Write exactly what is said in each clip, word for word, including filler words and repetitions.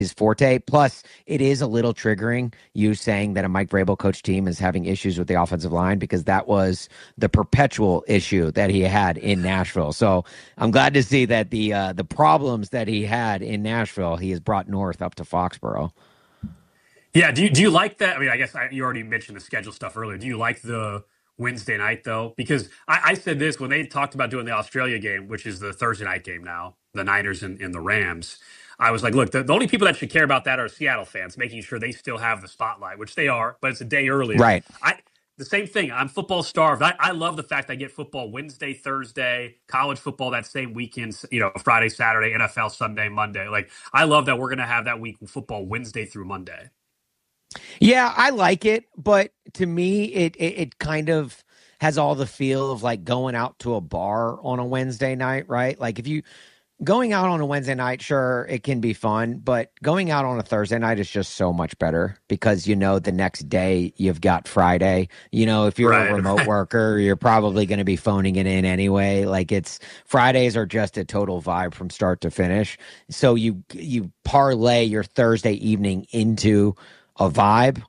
his forte. Plus, it is a little triggering you saying that a Mike Vrabel coach team is having issues with the offensive line because that was the perpetual issue that he had in Nashville. So I'm glad to see that the uh, the problems that he had in Nashville, he has brought north up to Foxborough. Yeah, do you do you like that? I mean, I guess I, you already mentioned the schedule stuff earlier. Do you like the Wednesday night though? Because I, I said this when they talked about doing the Australia game, which is the Thursday night game now, the Niners and, and the Rams. I was like, look, the, the only people that should care about that are Seattle fans, making sure they still have the spotlight, which they are, but it's a day earlier. Right. I the same thing. I'm football starved. I, I love the fact I get football Wednesday, Thursday, college football that same weekend, you know, Friday, Saturday, N F L Sunday, Monday. Like I love that we're gonna have that week football Wednesday through Monday. Yeah, I like it, but to me, it, it it kind of has all the feel of like going out to a bar on a Wednesday night, right? Like if you going out on a Wednesday night, sure, it can be fun, but going out on a Thursday night is just so much better because you know the next day you've got Friday. You know, if you're Right, a remote right. worker, you're probably going to be phoning it in anyway. Like it's Fridays are just a total vibe from start to finish. So you you parlay your Thursday evening into a vibe.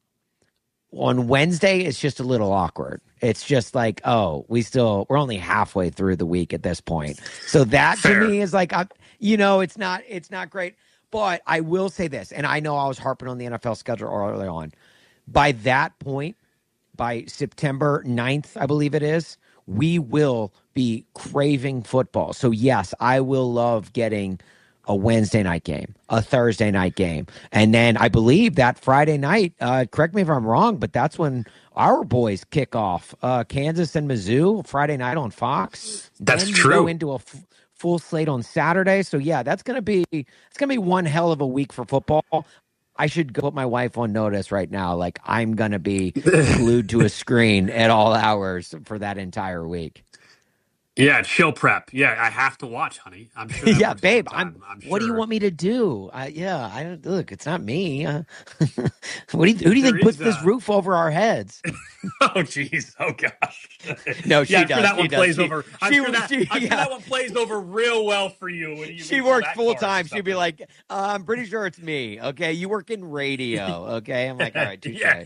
On Wednesday, it's just a little awkward. It's just like, oh, we still we're only halfway through the week at this point. So that Fair. to me is like, I, you know, it's not it's not great. But I will say this, and I know I was harping on the N F L schedule early on. By that point, by September ninth, I believe it is, we will be craving football. So yes, I will love getting a Wednesday night game, a Thursday night game. And then I believe that Friday night, uh, correct me if I'm wrong, but that's when our boys kick off. Uh, Kansas and Mizzou, Friday night on Fox. That's Then we true. go into a f- full slate on Saturday. So yeah, that's gonna be it's gonna be one hell of a week for football. I should go put my wife on notice right now. Like I'm gonna be glued to a screen at all hours for that entire week. Yeah, chill prep. Yeah, I have to watch, honey. I'm sure that Yeah, works babe. I'm. overtime. I'm What do you sure. want me to do? Uh, yeah, I don't look. It's not me. Uh, what do you? Who do you There think puts is this uh roof over our heads? Oh jeez. Oh gosh. No, Yeah, she I'm sure does. that She one does. plays She over. I'm she sure that she. I'm sure Yeah. that one plays over real well for you when you She recall works that full card or time. She'd be something. like, uh, "I'm pretty sure it's me." Okay, you work in radio. Okay, I'm like, all right, touche. Yeah,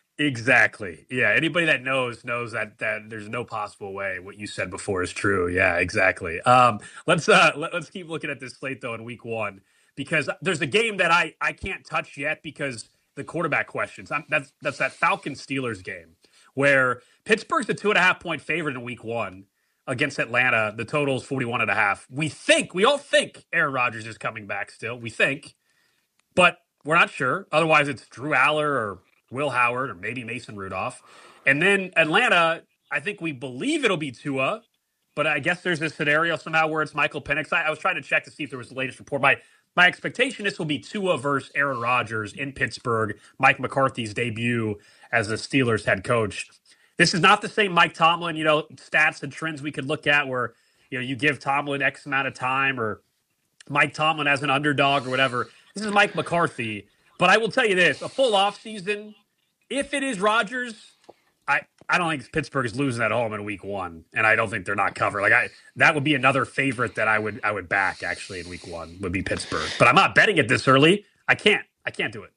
exactly. Yeah, anybody that knows knows that that there's no possible way what you said before is true. Yeah, exactly. Um, let's uh let, let's keep looking at this slate though in week one because there's a game that I I can't touch yet because the quarterback questions. I'm, that's that's that Falcons Steelers game where Pittsburgh's a two and a half point favorite in week one against Atlanta. The total is forty-one and a half. We think we all think Aaron Rodgers is coming back still. We think, but we're not sure. Otherwise, it's Drew Aller or Will Howard or maybe Mason Rudolph. And then Atlanta, I think we believe it'll be Tua, but I guess there's this scenario somehow where it's Michael Penix. I, I was trying to check to see if there was the latest report. My my expectation this will be Tua versus Aaron Rodgers in Pittsburgh, Mike McCarthy's debut as the Steelers head coach. This is not the same Mike Tomlin, you know, stats and trends we could look at where, you know, you give Tomlin X amount of time or Mike Tomlin as an underdog or whatever. This is Mike McCarthy. But I will tell you this, a full offseason, if it is Rodgers, I, I don't think Pittsburgh is losing at home in week one. And I don't think they're not covered. Like I that would be another favorite that I would I would back actually in week one would be Pittsburgh. But I'm not betting it this early. I can't. I can't do it.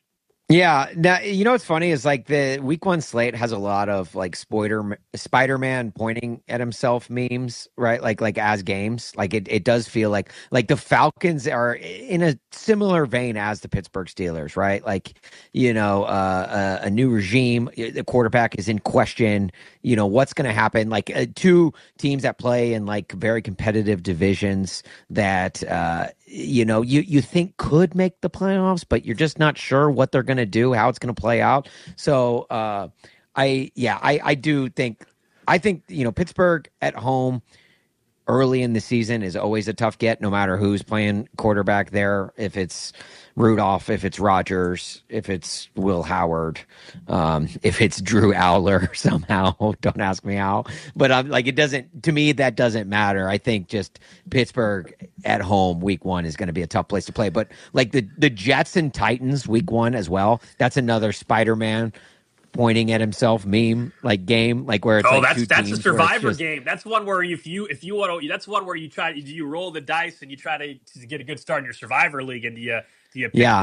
Yeah, now you know what's funny is like the week one slate has a lot of like Spider Spider Man pointing at himself memes, right? Like like as games, like it, it does feel like like the Falcons are in a similar vein as the Pittsburgh Steelers, right? Like you know uh, a, a new regime, the quarterback is in question. You know what's going to happen? Like uh, two teams that play in like very competitive divisions that uh, you know you you think could make the playoffs, but you're just not sure what they're going to do, how it's going to play out. So uh, I yeah I I do think I think you know Pittsburgh at home early in the season is always a tough get, no matter who's playing quarterback there. If it's Rudolph, if it's Rodgers, if it's Will Howard, um, if it's Drew Aller somehow, don't ask me how. But I'm like, it doesn't, to me, that doesn't matter. I think just Pittsburgh at home week one is going to be a tough place to play. But like the, the Jets and Titans week one as well, that's another Spider-Man pointing at himself meme like game, like where it's Oh, like that's two that's a teams where it's survivor just game. That's one where if you if you want to, that's one where you try you roll the dice and you try to, to get a good start in your survivor league, and do you Do you pick Yeah.